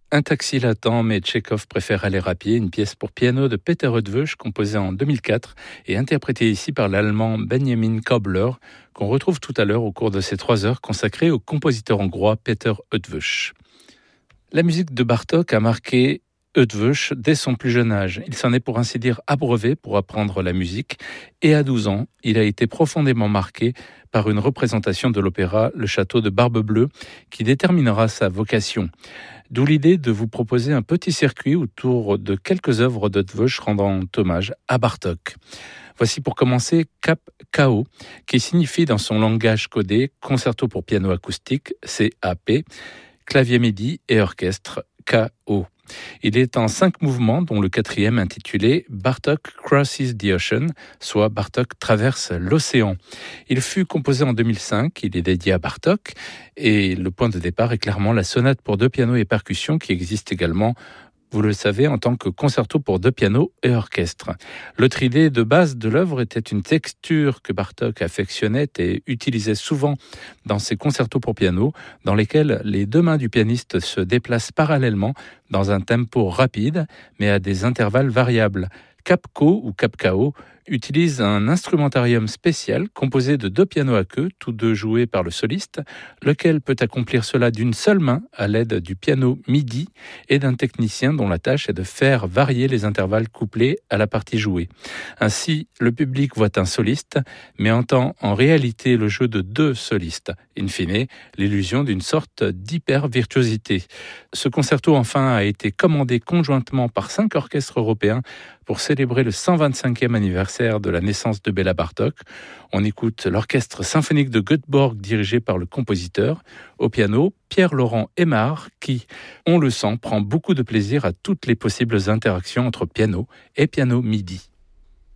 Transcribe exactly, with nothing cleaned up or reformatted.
Un taxi l'attend, mais Tchekhov préfère aller à pied, une pièce pour piano de Peter Eötvös, composée en deux mille quatre et interprétée ici par l'allemand Benjamin Köbler, qu'on retrouve tout à l'heure au cours de ces trois heures consacrées au compositeur hongrois Peter Eötvös. La musique de Bartók a marqué Eötvös dès son plus jeune âge. Il s'en est pour ainsi dire abreuvé pour apprendre la musique et à douze ans, il a été profondément marqué par une représentation de l'opéra Le Château de Barbe-Bleue qui déterminera sa vocation. D'où l'idée de vous proposer un petit circuit autour de quelques œuvres d'Eötvös rendant hommage à Bartók. Voici pour commencer Cap K O, qui signifie dans son langage codé Concerto pour piano acoustique, C A P, clavier MIDI et orchestre, K O. Il est en cinq mouvements, dont le quatrième intitulé Bartók Crosses the Ocean, soit Bartók traverse l'océan. Il fut composé en deux mille cinq, il est dédié à Bartók, et le point de départ est clairement la sonate pour deux pianos et percussions qui existe également, vous le savez, en tant que concerto pour deux pianos et orchestre. L'autre idée de base de l'œuvre était une texture que Bartók affectionnait et utilisait souvent dans ses concertos pour piano, dans lesquels les deux mains du pianiste se déplacent parallèlement dans un tempo rapide, mais à des intervalles variables. Capco ou Capcao utilise un instrumentarium spécial composé de deux pianos à queue, tous deux joués par le soliste, lequel peut accomplir cela d'une seule main à l'aide du piano MIDI et d'un technicien dont la tâche est de faire varier les intervalles couplés à la partie jouée. Ainsi, le public voit un soliste, mais entend en réalité le jeu de deux solistes, in fine, l'illusion d'une sorte d'hyper-virtuosité. Ce concerto, enfin, a été commandé conjointement par cinq orchestres européens pour célébrer le cent vingt-cinquième anniversaire de la naissance de Béla Bartók. On écoute l'orchestre symphonique de Göteborg dirigé par le compositeur. Au piano, Pierre-Laurent Aimard qui, on le sent, prend beaucoup de plaisir à toutes les possibles interactions entre piano et piano MIDI.